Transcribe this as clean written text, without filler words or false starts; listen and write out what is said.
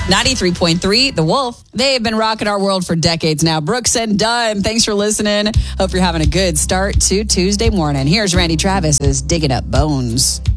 93.3, The Wolf. They've been rocking our world for decades now. Brooks and Dunn, thanks for listening. Hope you're having a good start to Tuesday morning. Here's Randy Travis's Digging Up Bones.